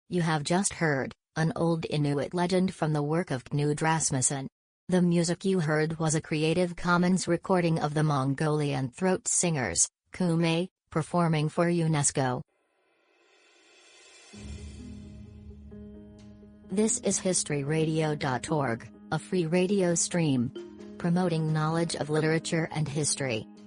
You have just heard an old Inuit legend from the work of Knud Rasmussen. The music you heard was a Creative Commons recording of the Mongolian throat singers, Kume, performing for UNESCO. This is historyradio.org, a free radio stream promoting knowledge of literature and history.